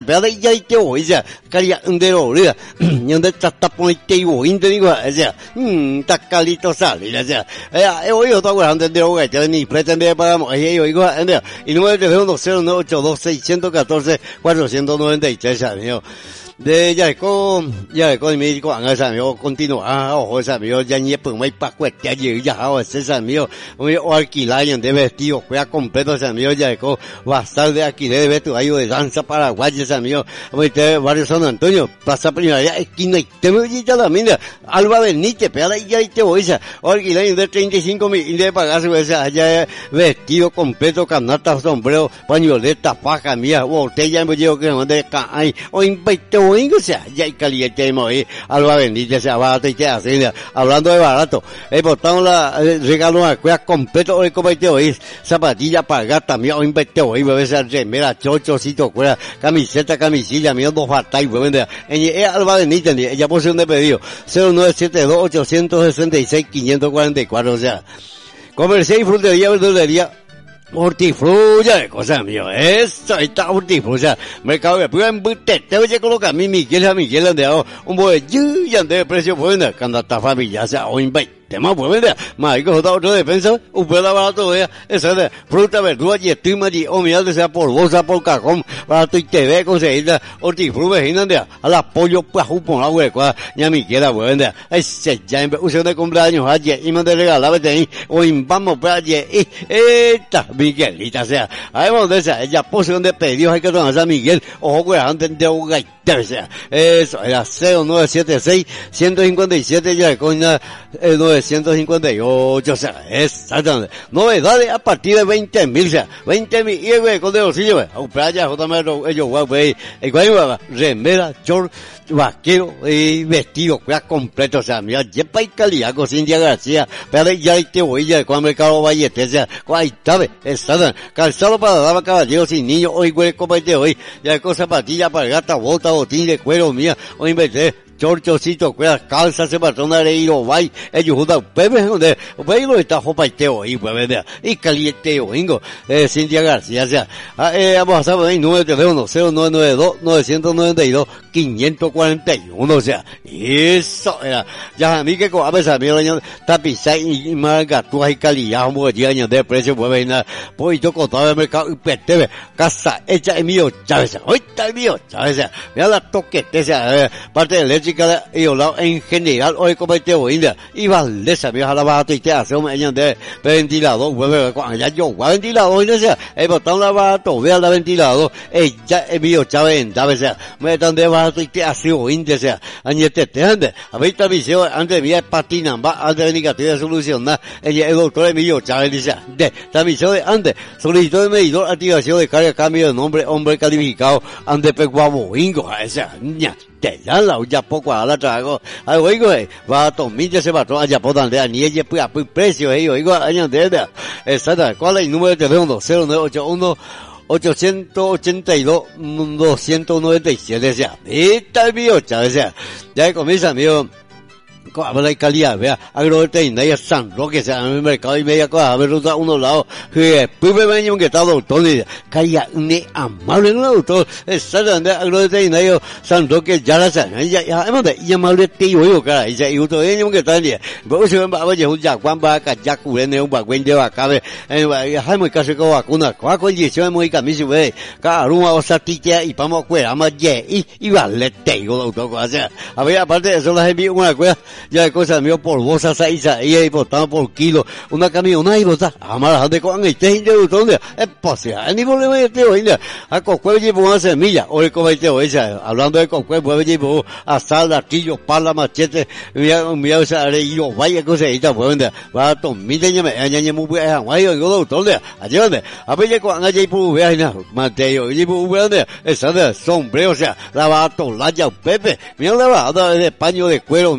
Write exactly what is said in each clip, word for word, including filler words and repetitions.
pero ya hay que oír, ya, caría un de oír, y donde está tapando y oír, te digo, ya, mmm, está calito sale, ya, ya, he oído todo grande de oír, ya ni pretende pagamos, ahí oigo, y número de teléfono cero nueve ocho dos seis uno cuatro cuatro nueve tres, amigo. De ya con ya con mi con esa amigo continúa o esa amigo ya ni pues muy pa cuesta ya ya o ese amigo muy alquilar de vestido juega completo ese amigo ya con bastar de aquí de ver tu ayo de danza paraguay ese amigo muy te barrio San Antonio plaza primavera esquina y te me ya la mina Alba Benítez pero ya te voy a alquilar de treinta y cinco mil de pagar esa allá vestido completo canasta sombrero pañoleta faja mía botella me llevo que no de cae o invito o sea, ya hay caliente y Alba Benítez, sea barato y te hace, hablando de barato, he botado la, regalo una cueva completo hoy como te oís, zapatilla para gata, mía, hoy invente hoy, bebé, esa remera, chochocito, cueva, camiseta, camisilla, mía, dos batallas, bebé, en Alba Benítez, ella posee un de pedido, cero nueve siete dos ocho seis seis cinco cuatro cuatro, o sea, comercial y frutería, verdulería, hortifrulla de cosas mío, eso está hortifrulla, mercado de pura en bute, te voy a colocar mi Miguel a Miguel andeo, un buen ya de precio bueno, cuando está familia, sea, o invite. Tema pues vender, más hay que joder otro defensa, un pedazo barato de esa de fruta, verdura y estima y o miel de sea por bolsa, por cajón, barato y te ve conseguir hortifruta, imagínate, a la pollo, pues, por la hueca, ya mi quiera, pues vender, ese ya en uso de cumpleaños ayer, y me de regalar, vete o vamos para ayer, y esta, Miguelita, sea, además de esa, ella posee de pedidos, hay que tomar a Miguel, ojo, pues, antes de un gaiter, sea, eso, era cero nueve siete seis uno cinco siete, ya con eh, novecientos cincuenta y ocho, o sea, exactamente. Novedades a partir de veinte mil, o sea, veinte mil, y güey, con de bolsillo, güey, a playa, J M R, ellos, güey, y güey, remera, short, vaquero, y vestido, güey, completo, o sea, mira, yepa y calidad, con Cintia García, pero ya hay que voy, ya, con el mercado Vallete, o sea, ahí está, exactamente, calzado para damas, caballeros y niños, hoy, güey, como este hoy, ya con zapatilla para gata, bota, botín de cuero, mía, hoy inventé, chorchocito, cuida, calza, se patrona de hilo, vai, ellos juntan, bebé, donde, bailo está jopaiteo, y pues, y calienteo, ingo, eh, Cintia García, o sea, eh, vamos a saber, número de teléfono, cero nueve nueve dos, nueve nueve dos, cinco cuatro uno, o sea, eso, era, ya a mí que con a veces, mira, año, tapiza y margatúas y calidad, como que años de precio, pues, venga, pues, yo contaba el mercado, y pete, casa, hecha en mío, Chávez, hoy está el mío, Chávez, mira la toquete, o sea, parte de leche, y hablado en general hoy como este hoy y Valdesa me a la baja y te hace un año de ventilador vuelve cuando ya yo voy a ventilador y no sé he botado la baja ve a la ventilador ella es mío Chávez en Chávez sea me están de baja y te hace hoy sea año te te ande a ver esta visión antes de patina va antes de venir que te solucionar ella el doctor Emilio Chávez dice de esta visión de antes solicitud de medidor activación de carga cambio de nombre hombre calificado ande peguabo ingo esa ña te ya la ya poco a la trago ay oigo va a tomar ya se va a ya podan de ni ella pues a precio eh oigo año de exacto cuál es el número de teléfono cero nueve ocho uno ocho ocho dos dos nueve siete sea esta es mío Chávez sea ya comienza mío habla de calidad, vea, agroveterinaria San Roque, sea, en el mercado y media cosa, a ver, ruta uno lado, que pues me venía un que está doctor, y calidad, ne amable, no doctor, exactamente, agroveterinario San Roque, ya la saben, ya, ya, además de, y amable tío, yo, cara, y se, y usted venía un que está en día, pero si ven, oye, un yacuán, vaca, ya curene, un vacuen de vacabe, eh, hay muy casi con vacuna, con la inyección muy camisa, ve, cada uno, o sea, titia, y vamos a cuera, más, ye, y, y vale, tío, doctor, o sea, a ver, aparte de eso, las envío una cuera, ya de cosas mío por bolsa seis y ahí botando por kilo una camioneta y bota amar de con este gente de donde es posible ni problema de este hoy a cocuel llevo una semilla hoy como este hoy hablando de cocuel pues llevo asal artillo pala machete mira mira esa y yo vaya cosa ahí está pues va a tomar ya me añade muy bien guay yo doctor de allá donde a ver con allá y por ver na mateo y por ver esa de sombrero o sea la va a tolar ya Pepe mira la va de paño de cuero mía hoy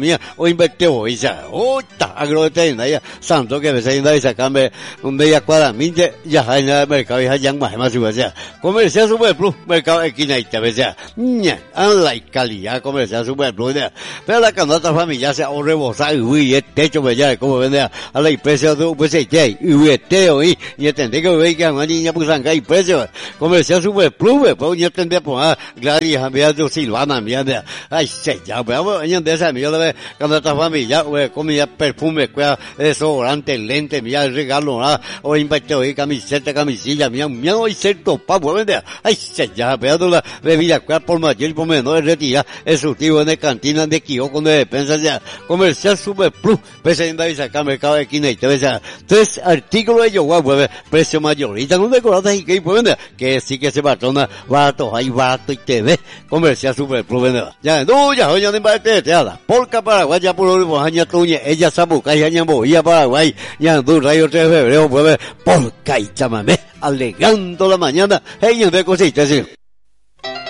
invertir hoy ya. Ota, agroveterinaria ya. Santo que me saliendo y sacarme un media cuadra, minte, ya hay nada de mercado y ya ya más más igual ya. Comercial Super Plus, mercado esquina y te ves ya. Ña, la calidad comercial Super Plus ya. Pero la canasta familiar se ahorre bosa y uy, el techo me ya, como vende a la impresión de un pues y te, y uy, te oí, y entendé que ve que a una niña pues anga y precio. Comercial Super Plus, pues yo entendé pues a Gladys, a mi amigo Silvana, mi amigo, ay, se ya, pero yo de esa, mi yo de canasta familiar, güey, comida, perfume, cuida, desodorante, lente, mira, regalo, ah, o invertir hoy camiseta, camisilla, mira, mira, hoy cierto, pa, pues vende, ay, se ya, pero la bebida, cuida por mayor y por menor, retira, es surtido en el cantina de kiosco de despensa ya, comercial Super Plus, presenta y saca mercado de esquina y te ves ya, tres artículos de yoga, pues, precio mayorita, no decoradas y que, pues vende, que sí que se patrona, barato, hay barato y te ve, comercial Super Plus, vende, ya, no, ya, ya, no, ya, ya, la polca Paraguay, ya por lo menos, aña tuña, ella sabuca y aña boía Paraguay, ya, dos rayos tres de febrero, pues, polca y chamamé, alegando la mañana, ella de cositas, sí.